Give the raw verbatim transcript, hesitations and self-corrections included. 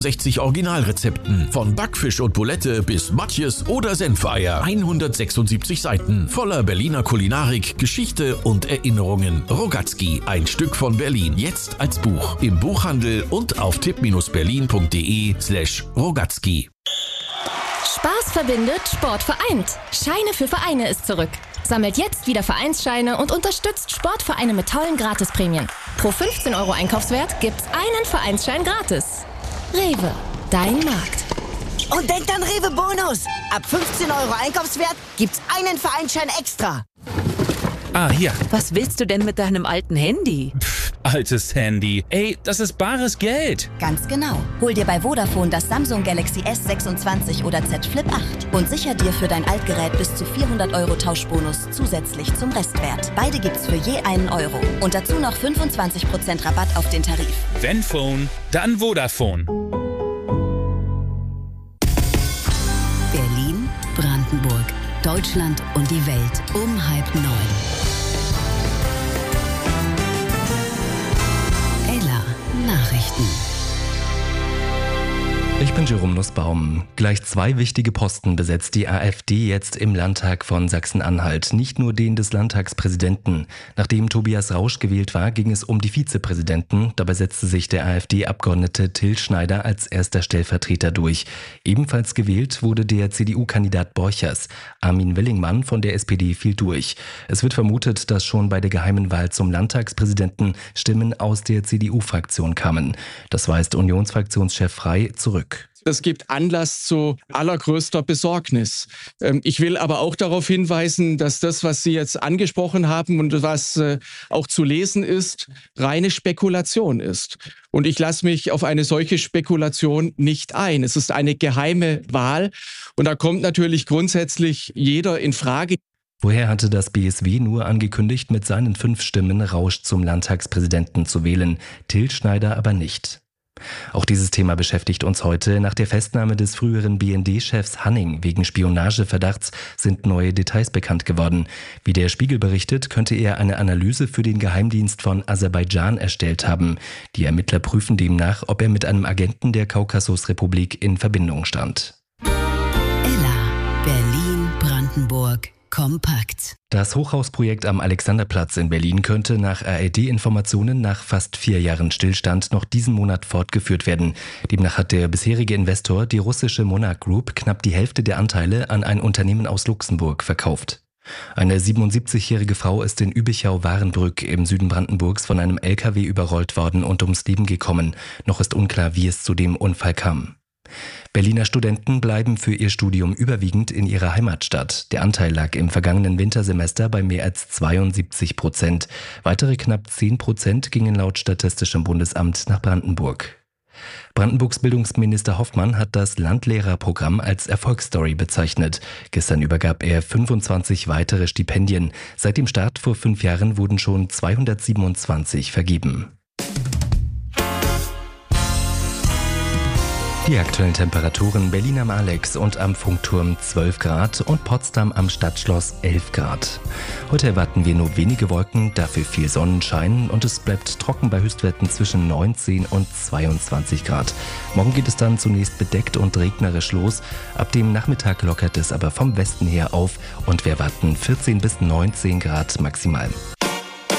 sechzig Originalrezepten. Von Backfisch und Bulette bis Matjes oder Senfeier. hundertsechsundsiebzig Seiten. Voller Berliner Kulinarik, Geschichte und Erinnerungen. Rogatski, ein Stück von Berlin. Jetzt als Buch. Im Buchhandel und auf tipp-berlin.de slash Rogatski. Spaß verbindet, Sport vereint. Scheine für Vereine ist zurück. Sammelt jetzt wieder Vereinsscheine und unterstützt Sportvereine mit tollen Gratisprämien. Pro fünfzehn Euro Einkaufswert gibt's einen Vereinsschein gratis. Rewe, dein Markt. Und denkt an Rewe Bonus. Ab fünfzehn Euro Einkaufswert gibt's einen Vereinsschein extra. Ah, hier. Was willst du denn mit deinem alten Handy? Pff, altes Handy. Ey, das ist bares Geld. Ganz genau. Hol dir bei Vodafone das Samsung Galaxy S sechsundzwanzig oder Z Flip acht und sicher dir für dein Altgerät bis zu vierhundert Euro Tauschbonus zusätzlich zum Restwert. Beide gibt's für je einen Euro. Und dazu noch fünfundzwanzig Prozent Rabatt auf den Tarif. Wenn Phone, dann Vodafone. Berlin, Brandenburg, Deutschland und die Welt um halb neun. Ella Nachrichten. Ich bin Jerome Nussbaum. Gleich zwei wichtige Posten besetzt die AfD jetzt im Landtag von Sachsen-Anhalt. Nicht nur den des Landtagspräsidenten. Nachdem Tobias Rausch gewählt war, ging es um die Vizepräsidenten. Dabei setzte sich der AfD-Abgeordnete Till Schneider als erster Stellvertreter durch. Ebenfalls gewählt wurde der C D U-Kandidat Borchers. Armin Willingmann von der S P D fiel durch. Es wird vermutet, dass schon bei der geheimen Wahl zum Landtagspräsidenten Stimmen aus der C D U-Fraktion kamen. Das weist Unionsfraktionschef Frey zurück. Das gibt Anlass zu allergrößter Besorgnis. Ich will aber auch darauf hinweisen, dass das, was Sie jetzt angesprochen haben und was auch zu lesen ist, reine Spekulation ist. Und ich lasse mich auf eine solche Spekulation nicht ein. Es ist eine geheime Wahl und da kommt natürlich grundsätzlich jeder in Frage. Woher hatte das B S W nur angekündigt, mit seinen fünf Stimmen Rausch zum Landtagspräsidenten zu wählen, Till Schneider aber nicht. Auch dieses Thema beschäftigt uns heute. Nach der Festnahme des früheren B N D-Chefs Hanning wegen Spionageverdachts sind neue Details bekannt geworden. Wie der Spiegel berichtet, könnte er eine Analyse für den Geheimdienst von Aserbaidschan erstellt haben. Die Ermittler prüfen demnach, ob er mit einem Agenten der Kaukasusrepublik in Verbindung stand. Ella, Berlin, Brandenburg. Kompakt. Das Hochhausprojekt am Alexanderplatz in Berlin könnte nach A R D-Informationen nach fast vier Jahren Stillstand noch diesen Monat fortgeführt werden. Demnach hat der bisherige Investor, die russische Monarch Group, knapp die Hälfte der Anteile an ein Unternehmen aus Luxemburg verkauft. Eine siebenundsiebzigjährige Frau ist in Übichau-Warenbrück im Süden Brandenburgs von einem L K W überrollt worden und ums Leben gekommen. Noch ist unklar, wie es zu dem Unfall kam. Berliner Studenten bleiben für ihr Studium überwiegend in ihrer Heimatstadt. Der Anteil lag im vergangenen Wintersemester bei mehr als zweiundsiebzig Prozent. Weitere knapp zehn Prozent gingen laut Statistischem Bundesamt nach Brandenburg. Brandenburgs Bildungsminister Hoffmann hat das Landlehrerprogramm als Erfolgsstory bezeichnet. Gestern übergab er fünfundzwanzig weitere Stipendien. Seit dem Start vor fünf Jahren wurden schon zweihundertsiebenundzwanzig vergeben. Die aktuellen Temperaturen: Berlin am Alex und am Funkturm zwölf Grad und Potsdam am Stadtschloss elf Grad. Heute erwarten wir nur wenige Wolken, dafür viel Sonnenschein und es bleibt trocken bei Höchstwerten zwischen neunzehn und zweiundzwanzig Grad. Morgen geht es dann zunächst bedeckt und regnerisch los. Ab dem Nachmittag lockert es aber vom Westen her auf und wir erwarten vierzehn bis neunzehn Grad maximal.